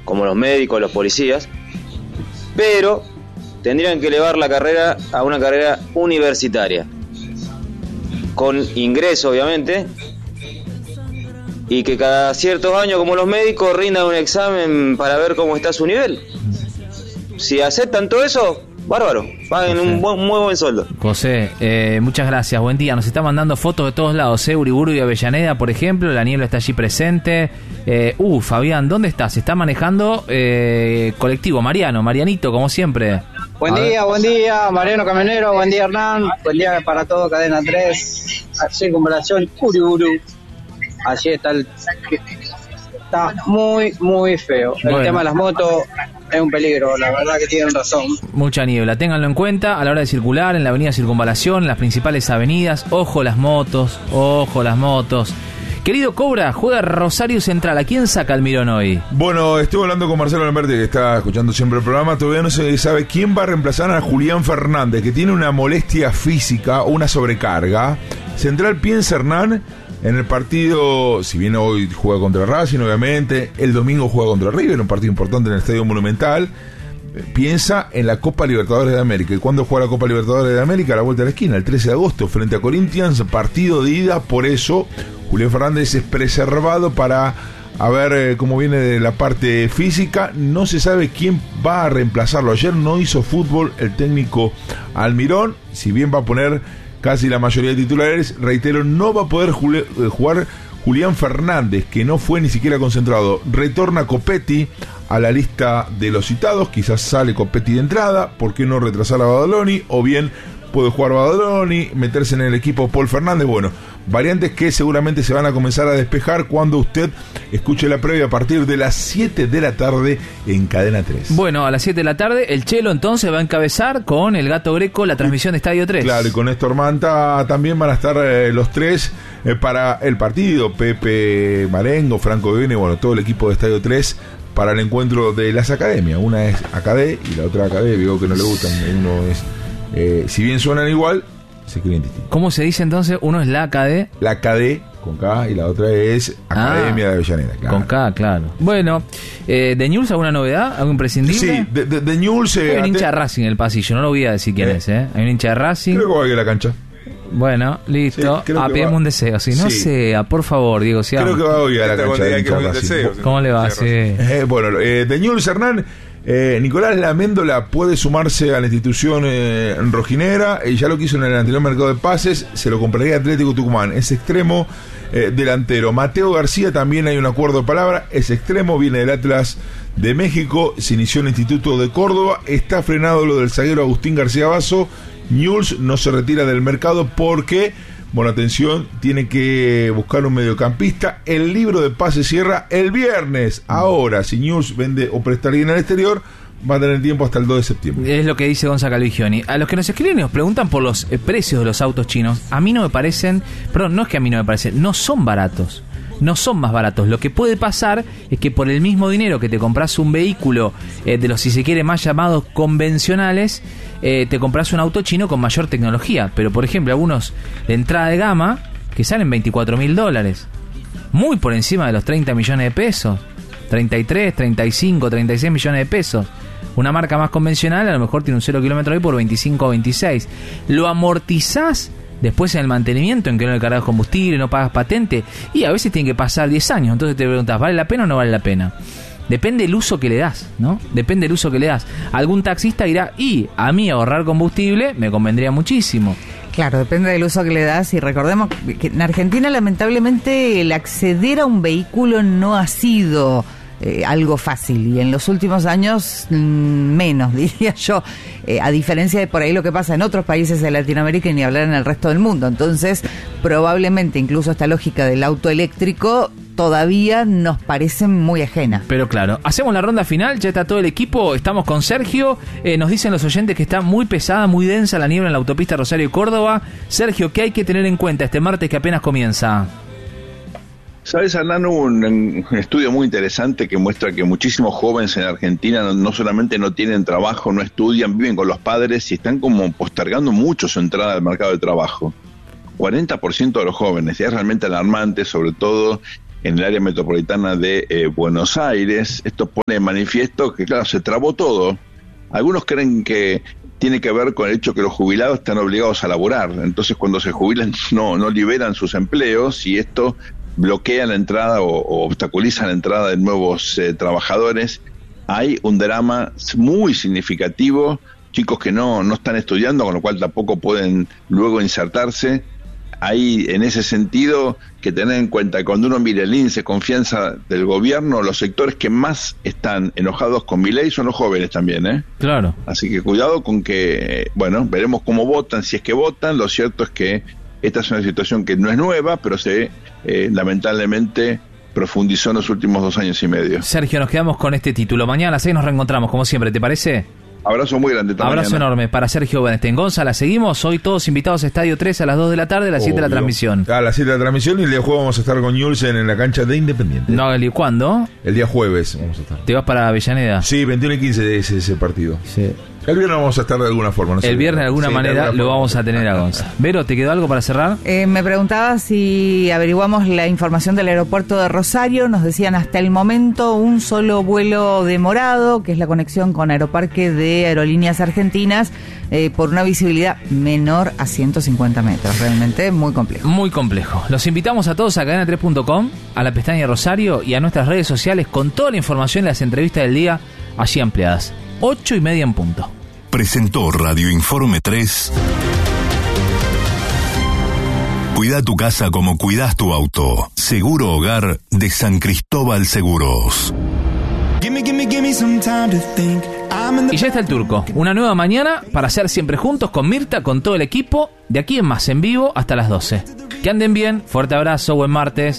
como los médicos, los policías, pero tendrían que elevar la carrera a una carrera universitaria, con ingreso obviamente, y que cada ciertos años, como los médicos, rindan un examen para ver cómo está su nivel. Si aceptan todo eso, bárbaro, paguen un muy buen sueldo. José, muchas gracias, buen día. Nos está mandando fotos de todos lados, Uriburu y Avellaneda, por ejemplo, la niebla está allí presente. Fabián, ¿dónde estás? Se está manejando colectivo, Marianito, como siempre. Buen día, Mariano Camionero, buen día Hernán, buen día para todo, Cadena 3, circunvalación Uriburu. Allí está muy feo. El tema de las motos es un peligro, la verdad que tienen razón. Mucha niebla, ténganlo en cuenta a la hora de circular en la avenida Circunvalación, en las principales avenidas. Ojo las motos. Querido Cobra, juega Rosario Central. ¿A quién saca Almirón hoy? Bueno, estuve hablando con Marcelo Lamberti, que está escuchando siempre el programa. Todavía no se sabe quién va a reemplazar a Julián Fernández, que tiene una molestia física, una sobrecarga. Central piensa, Hernán, en el partido, si bien hoy juega contra Racing, obviamente, el domingo juega contra River, un partido importante en el Estadio Monumental. Piensa en la Copa Libertadores de América. ¿Y cuándo juega la Copa Libertadores de América? A la vuelta de la esquina, el 13 de agosto, frente a Corinthians, partido de ida. Por eso, Julián Fernández es preservado para ver cómo viene de la parte física. No se sabe quién va a reemplazarlo. Ayer no hizo fútbol el técnico Almirón, si bien va a poner casi la mayoría de titulares. Reitero, no va a poder jugar Julián Fernández, que no fue ni siquiera concentrado. Retorna Copetti a la lista de los citados. Quizás sale Copetti de entrada. ¿Por qué no retrasar a Badaloni? O bien puede jugar Badaloni, meterse en el equipo Paul Fernández. Bueno, variantes que seguramente se van a comenzar a despejar cuando usted escuche la previa a partir de las 7 de la tarde en Cadena 3. Bueno, a las 7 de la tarde el Chelo entonces va a encabezar con el Gato Greco la transmisión de Estadio 3. Claro, y con Néstor Manta también van a estar los tres para el partido. Pepe Marengo, Franco Bene, bueno, todo el equipo de Estadio 3 para el encuentro de las academias. Una es ACADE y la otra ACADE, digo que no le gustan. Uno es, si bien suenan igual, se creen distintos. ¿Cómo se dice entonces? Uno es la ACADE. La ACADE con K y la otra es Academia de Avellaneda. Claro. Con K, claro. Bueno, ¿de Newell's alguna novedad? ¿Algo imprescindible? Sí, de Newell's. Hay un hincha de Racing en el pasillo, no lo voy a decir quién es, ¿eh? Hay un hincha de Racing. Creo que va a ir a la cancha. Bueno, listo. Pidamos un deseo. Si no sea, por favor, Diego. Creo que va a ir a la cancha. ¿Cómo le va? Sí. Bueno, de Newell's, Hernán. Nicolás Laméndola puede sumarse a la institución rojinera, ya lo quiso en el anterior mercado de pases, se lo compraría Atlético Tucumán, es extremo delantero. Mateo García también hay un acuerdo de palabra, es extremo, viene del Atlas de México, se inició en el Instituto de Córdoba, está frenado lo del zaguero Agustín García Basso. Newell's no se retira del mercado porque, bueno, atención, tiene que buscar un mediocampista. El libro de pases cierra el viernes. Ahora, si Newell's vende o presta a alguien al exterior, va a tener tiempo hasta el 2 de septiembre. Es lo que dice Gonzalo Calvigioni. A los que nos escriben y nos preguntan por los precios de los autos chinos, a mí no me parecen, perdón, no es que a mí no me parecen, no son baratos. No son más baratos. Lo que puede pasar es que por el mismo dinero que te compras un vehículo de los, si se quiere, más llamados convencionales, te compras un auto chino con mayor tecnología. Pero, por ejemplo, algunos de entrada de gama que salen $24.000, muy por encima de los 30 millones de pesos, 33, 35, 36 millones de pesos. Una marca más convencional a lo mejor tiene un 0 kilómetro hoy por 25 o 26. Lo amortizás después en el mantenimiento, en que no le cargas combustible, no pagas patente, y a veces tiene que pasar 10 años. Entonces te preguntas, ¿vale la pena o no vale la pena? Depende del uso que le das, ¿no? Depende del uso que le das. Algún taxista dirá, y a mí ahorrar combustible me convendría muchísimo. Claro, depende del uso que le das, y recordemos que en Argentina lamentablemente el acceder a un vehículo no ha sido algo fácil, y en los últimos años menos, diría yo, a diferencia de por ahí lo que pasa en otros países de Latinoamérica y ni hablar en el resto del mundo. Entonces probablemente incluso esta lógica del auto eléctrico todavía nos parece muy ajena. Pero claro, hacemos la ronda final, ya está todo el equipo, estamos con Sergio, nos dicen los oyentes que está muy pesada, muy densa la niebla en la autopista Rosario-Córdoba. Sergio, ¿qué hay que tener en cuenta este martes que apenas comienza? ¿Sabes, Hernán? Hubo un estudio muy interesante que muestra que muchísimos jóvenes en Argentina no solamente no tienen trabajo, no estudian, viven con los padres y están como postergando mucho su entrada al mercado de trabajo. 40% de los jóvenes, y es realmente alarmante, sobre todo en el área metropolitana de Buenos Aires. Esto pone de manifiesto que, claro, se trabó todo. Algunos creen que tiene que ver con el hecho que los jubilados están obligados a laburar. Entonces, cuando se jubilan, no liberan sus empleos, y esto bloquea la entrada o obstaculiza la entrada de nuevos trabajadores. Hay un drama muy significativo, chicos que no están estudiando, con lo cual tampoco pueden luego insertarse. Hay, en ese sentido, que tener en cuenta que cuando uno mira el índice de confianza del gobierno, los sectores que más están enojados con Milei son los jóvenes también, ¿eh? Claro. Así que cuidado con que, bueno, veremos cómo votan, si es que votan. Lo cierto es que esta es una situación que no es nueva, pero se lamentablemente profundizó en los últimos 2 años y medio. Sergio, nos quedamos con este título. Mañana a las 6 nos reencontramos, como siempre, ¿te parece? Abrazo muy grande. Abrazo mañana. enorme para Sergio Bernstein. Gonzalo, seguimos. Hoy todos invitados a Estadio 3 a las 2 de la tarde, a las 7 de la transmisión. A las 7 de la transmisión, y el día jueves vamos a estar con Nielsen en la cancha de Independiente. No, ¿cuándo? El día jueves vamos a estar. ¿Te vas para Avellaneda? Sí, 21 y 15 de ese partido. Sí. El viernes vamos a estar de alguna forma. No sé. El viernes de alguna manera lo vamos a tener a Gonzalo. Vero, ¿te quedó algo para cerrar? Me preguntaba si averiguamos la información del aeropuerto de Rosario. Nos decían hasta el momento un solo vuelo demorado, que es la conexión con Aeroparque de Aerolíneas Argentinas, por una visibilidad menor a 150 metros. Realmente muy complejo. Muy complejo. Los invitamos a todos a cadena3.com, a la pestaña Rosario y a nuestras redes sociales con toda la información y las entrevistas del día allí ampliadas. 8:30 en punto. Presentó Radio Informe 3. Cuida tu casa como cuidas tu auto. Seguro Hogar de San Cristóbal Seguros. Y ya está el Turco. Una nueva mañana para hacer siempre juntos con Mirta, con todo el equipo, de aquí en más en vivo hasta las 12. Que anden bien, fuerte abrazo, buen martes.